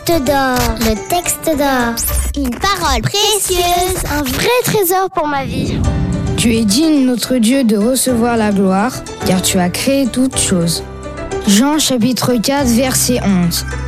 texte d'or. Le texte d'or. Une parole précieuse, un vrai trésor pour ma vie. Tu es digne, notre Dieu, de recevoir la gloire, car tu as créé toutes choses. Jean chapitre 4, verset 11.